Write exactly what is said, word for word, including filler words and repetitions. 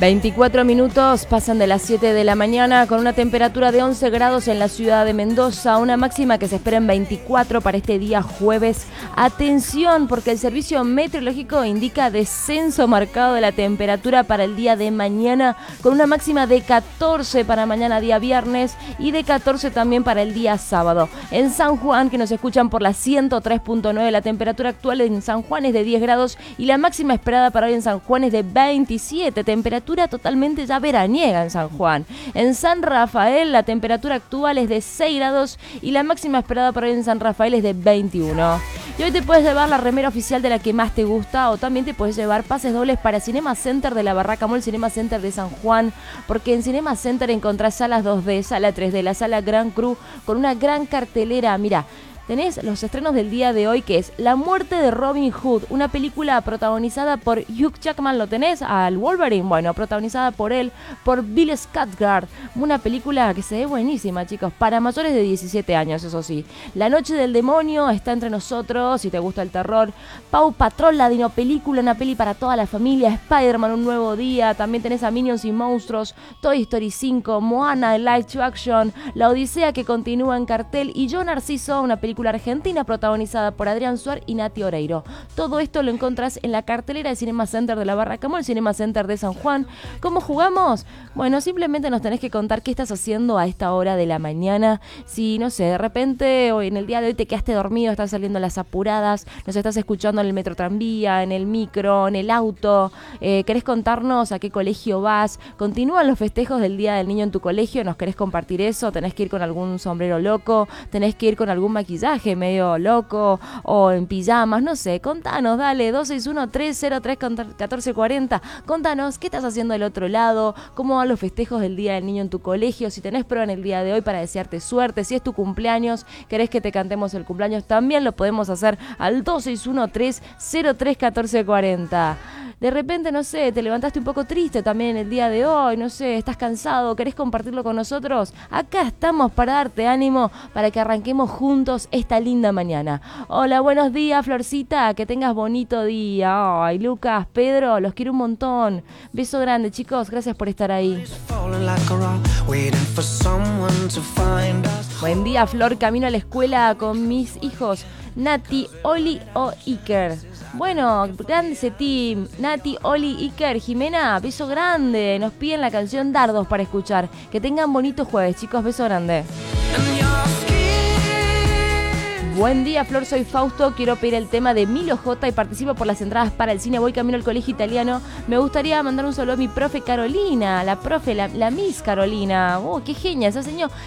veinticuatro minutos pasan de las siete de la mañana con una temperatura de once grados en la ciudad de Mendoza, una máxima que se espera en veinticuatro para este día jueves. Atención, porque el servicio meteorológico indica descenso marcado de la temperatura para el día de mañana, con una máxima de catorce para mañana día viernes y de catorce también para el día sábado. En San Juan, que nos escuchan por la ciento tres punto nueve, la temperatura actual en San Juan es de diez grados y la máxima esperada para hoy en San Juan es de veintisiete, temperatura totalmente ya veraniega en San Juan. En San Rafael la temperatura actual es de seis grados y la máxima esperada para hoy en San Rafael es de veintiuno. Y hoy te puedes llevar la remera oficial de la que más te gusta, o también te puedes llevar pases dobles para Cinema Center de la Barraca Mall, Cinema Center de San Juan, porque en Cinema Center encontrás salas dos D, sala tres D, la sala Gran Cru, con una gran cartelera. Mira, tenés los estrenos del día de hoy, que es La muerte de Robin Hood, una película protagonizada por Hugh Jackman. ¿Lo tenés? Al Wolverine, bueno, protagonizada por él, por Bill Skarsgård. Una película que se ve buenísima, chicos, para mayores de diecisiete años, eso sí. La noche del demonio está entre nosotros, si te gusta el terror. Paw Patrol, la Dino película, una peli para toda la familia. Spider-Man, un nuevo día. También tenés a Minions y Monstruos, Toy Story cinco, Moana, el live action, La Odisea que continúa en cartel, y Yo Narciso, una película argentina protagonizada por Adrián Suar y Nati Oreiro. Todo esto lo encontrás en la cartelera de Cinema Center de la Barraca Mall, Cinema Center de San Juan. ¿Cómo jugamos? Bueno, simplemente nos tenés que contar qué estás haciendo a esta hora de la mañana. Si, no sé, de repente o en el día de hoy te quedaste dormido, estás saliendo a las apuradas, nos estás escuchando en el metro tranvía, en el micro, en el auto, eh, querés contarnos a qué colegio vas, continúan los festejos del Día del Niño en tu colegio, nos querés compartir eso, tenés que ir con algún sombrero loco, tenés que ir con algún maquillaje medio loco o en pijamas, no sé, contanos, dale, dos seis uno, tres cero tres, uno cuatro cuatro cero, contanos qué estás haciendo del otro lado, cómo van los festejos del Día del Niño en tu colegio, si tenés prueba en el día de hoy para desearte suerte, si es tu cumpleaños, querés que te cantemos el cumpleaños, también lo podemos hacer al dos seis uno, tres cero tres, uno cuatro cuatro cero. De repente, no sé, te levantaste un poco triste también en el día de hoy, no sé, estás cansado, ¿querés compartirlo con nosotros? Acá estamos para darte ánimo, para que arranquemos juntos esta linda mañana. Hola, buenos días, Florcita, que tengas bonito día. Ay, Lucas, Pedro, los quiero un montón. Beso grande, chicos, gracias por estar ahí. Buen día, Flor, camino a la escuela con mis hijos, Nati, Oli o Iker. Bueno, grande ese team. Nati, Oli, Iker, Jimena, beso grande. Nos piden la canción Dardos para escuchar. Que tengan bonito jueves, chicos, beso grande. Buen día, Flor, soy Fausto, quiero pedir el tema de Milo J y participo por las entradas para el cine. Voy camino al colegio italiano. Me gustaría mandar un saludo a mi profe Carolina, la profe, la, la Miss Carolina. Oh, qué genia, esa señora.